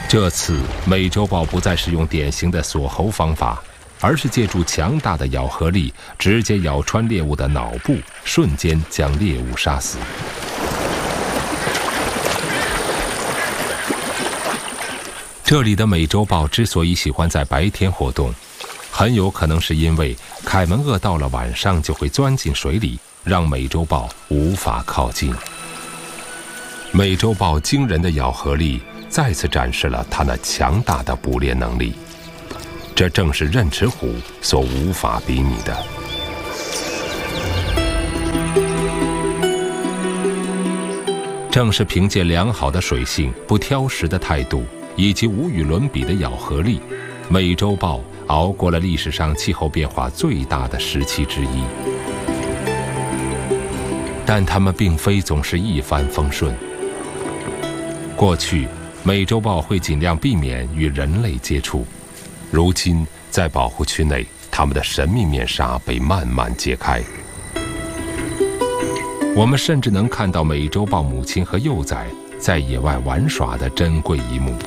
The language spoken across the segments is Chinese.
这次美洲豹不再是用典型的锁喉方法，而是借助强大的咬合力，直接咬穿猎物的脑部，瞬间将猎物杀死。这里的美洲豹之所以喜欢在白天活动，很有可能是因为凯门鳄到了晚上就会钻进水里，让美洲豹无法靠近。美洲豹惊人的咬合力再次展示了它那强大的捕猎能力，这正是刃齿虎所无法比拟的。正是凭借良好的水性、不挑食的态度以及无与伦比的咬合力，美洲豹熬过了历史上气候变化最大的时期之一。但它们并非总是一帆风顺。过去，美洲豹会尽量避免与人类接触，如今在保护区内，它们的神秘面纱被慢慢揭开。我们甚至能看到美洲豹母亲和幼崽在野外玩耍的珍贵一幕。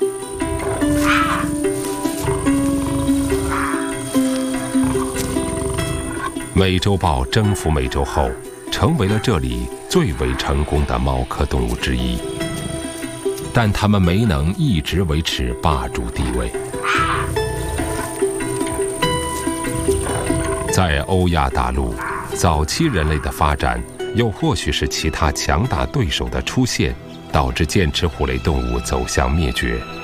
美洲豹征服美洲后，成为了这里最为成功的猫科动物之一。但它们没能一直维持霸主地位。在欧亚大陆，早期人类的发展，又或许是其他强大对手的出现，导致剑齿虎类动物走向灭绝。